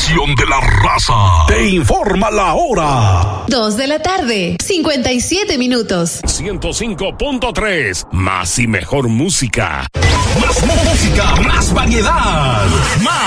estación de la raza. Te informa la hora. 2:57 p.m. 105.3. Más y mejor música. Más música, más variedad. Más